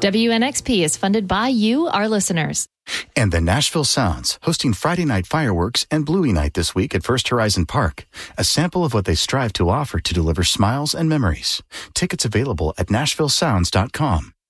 WNXP is funded by you, our listeners. And the Nashville Sounds, hosting Friday Night Fireworks and Bluey Night this week at First Horizon Park. A sample of what they strive to offer to deliver smiles and memories. Tickets available at NashvilleSounds.com.